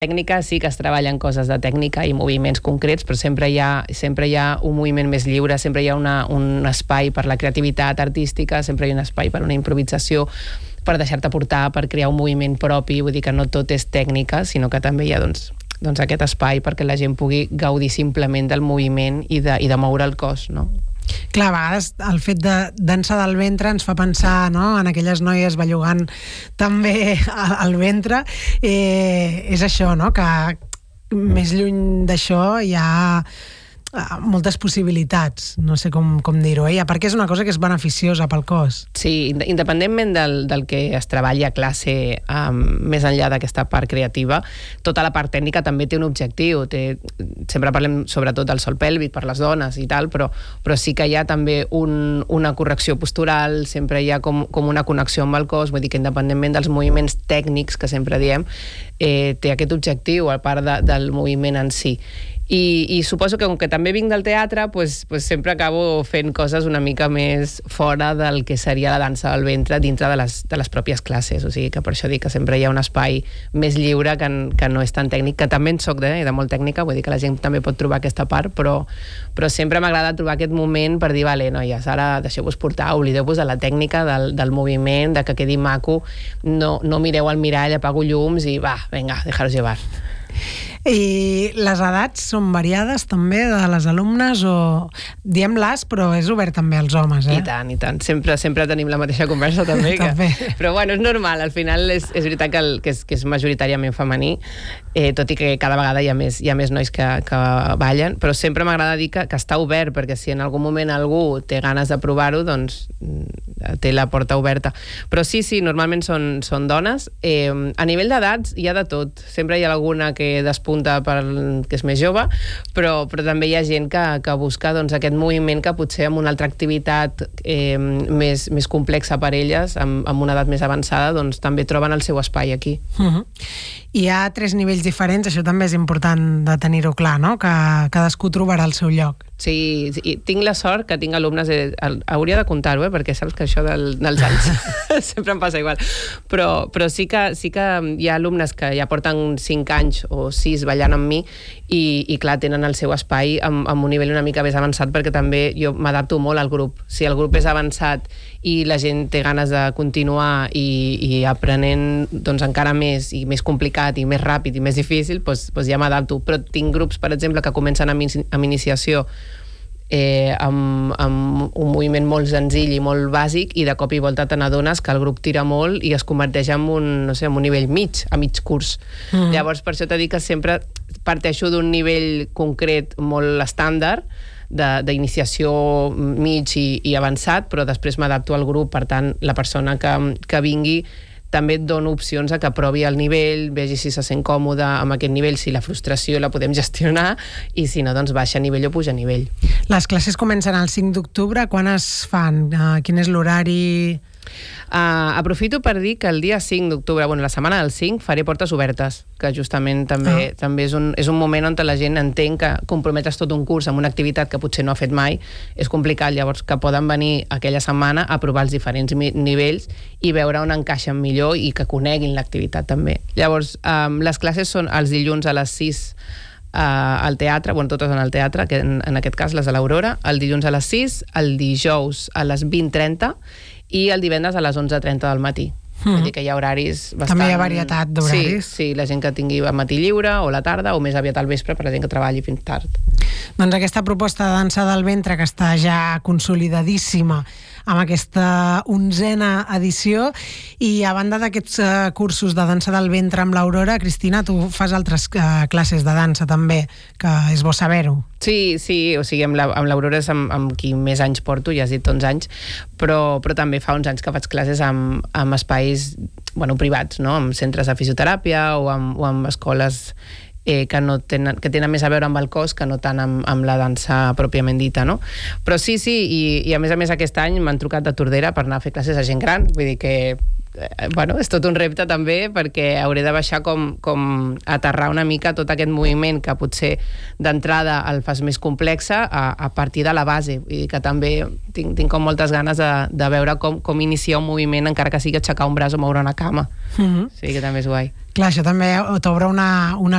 tècnica sí que es treballen coses de tècnica i moviments concrets, però sempre hi ha un moviment més lliure, sempre hi ha un espai per la creativitat artística, sempre hi ha un espai per una improvisació, per deixar-te portar, per crear un moviment propi, vull dir que no tot és tècnica, sinó que també hi ha doncs aquest espai perquè la gent pugui gaudir simplement del moviment i de moure el cos, no? Clar, a vegades el fet de dansa del ventre ens fa pensar, no?, en aquelles noies bellugant també al ventre. És això, no?, que més lluny d'això hi ha moltes possibilitats, no sé com dir-ho, a part que és una cosa que és beneficiosa pel cos. Sí, independentment del que es treballi a classe, més enllà d'aquesta part creativa, tota la part tècnica també té un objectiu. Sempre parlem sobretot del sòl pèlvic per les dones i tal, però sí que hi ha també una correcció postural, sempre hi ha com una connexió amb el cos, vull dir que independentment dels moviments tècnics que sempre diem, té aquest objectiu a part del moviment en si. I suposo que com que també vinc del teatre, pues sempre acabo fent coses una mica més fora del que seria la dansa del ventre dintre de les pròpies classes, o sigui que per això dic que sempre hi ha un espai més lliure que no és tan tècnic, que també en soc de molt tècnica, vull dir que la gent també pot trobar aquesta part, però sempre m'agrada trobar aquest moment per dir, vale, noies, ara deixeu-vos portar, oblideu-vos de la tècnica, del moviment, de que quedi maco, no mireu al mirall, apago llums i va, vinga, deixar-vos llevar. I les edats són variades també de les alumnes o diem-les però és obert també als homes, I tant, sempre tenim la mateixa conversa també, però bueno, és normal, al final és veritat que és majoritàriament femení, tot i que cada vegada hi ha més nois que ballen, però sempre m'agrada dir que està obert, perquè si en algun moment algú té ganes de provar-ho, doncs té la porta oberta, però sí, normalment són dones. A nivell d'edats hi ha de tot, sempre hi ha alguna que despunta que és més jove, però també hi ha gent que busca aquest moviment que potser amb una altra activitat més complexa per elles, amb una edat més avançada, doncs també troben el seu espai aquí. Hi ha 3 nivells diferents, això també és important de tenir-ho clar, no?, que cadascú trobarà el seu lloc. Sí, tinc la sort que tinc alumnes, hauria de comptar-ho, perquè saps que això dels anys sempre em passa igual, però sí que hi ha alumnes que ja porten 5 anys o 6 ballant amb mi i clar, tenen el seu espai amb un nivell una mica més avançat, perquè també jo m'adapto molt al grup. Si el grup és avançat i la gent té ganes de continuar i aprenent doncs encara més i més complicat i més ràpid i més difícil, doncs ja m'adapto. Però tinc grups, per exemple, que comencen amb iniciació amb un moviment molt senzill i molt bàsic, i de cop i volta te n'adones que el grup tira molt i es converteix en un nivell mig, a mig curs. Llavors, per això t'he dit que sempre parteixo d'un nivell concret molt estàndard, d'iniciació mig i avançat, però després m'adapto al grup. Per tant, la persona que vingui també et dono opcions a que provi el nivell, vegi si se sent còmode amb aquest nivell, si la frustració la podem gestionar, i si no, doncs baixa nivell o puja nivell. Les classes comencen el 5 d'octubre, quan es fan? Quin és l'horari? Aprofito per dir que el dia 5 d'octubre, la setmana del 5, faré portes obertes, que justament també és un moment on la gent entén que comprometes tot un curs amb una activitat que potser no ha fet mai, és complicat, llavors que poden venir aquella setmana a provar els diferents nivells i veure on encaixen millor i que coneguin l'activitat també. Llavors, les classes són els dilluns a les 6 al teatre, totes en el teatre, que en aquest cas les de l'Aurora, el dilluns a les 6, el dijous a les 20:30 i el divendres a les 11:30 del matí. Vull dir que hi ha horaris bastant... També hi ha varietat d'horaris. Sí, la gent que tingui el matí lliure o la tarda, o més aviat al vespre per la gent que treballi fins tard. Doncs aquesta proposta de dansa del ventre, que està ja consolidadíssima amb aquesta 11a edició, i a banda d'aquests cursos de dansa del ventre amb l'Aurora, Cristina, tu fas altres classes de dansa també, que és bo saber-ho. Sí, o sigui, amb l'Aurora és amb qui més anys porto, ja has dit 11 anys, però també fa uns anys que faig classes amb espais privats, no? Amb centres de fisioteràpia o amb escoles que tenen més a veure amb el cos que no tant amb la dansa pròpiament dita, no? Però sí, i a més aquest any m'han trucat de Tordera per anar a fer classes a gent gran, vull dir que bueno, és tot un repte també, perquè hauré de baixar com aterrar una mica tot aquest moviment que potser d'entrada el fas més complexa a partir de la base. Vull dir que també tinc com moltes ganes de veure com iniciar un moviment, encara que sigui aixecar un braç o moure una cama. O sigui que també és guai. Clar, això també t'obre una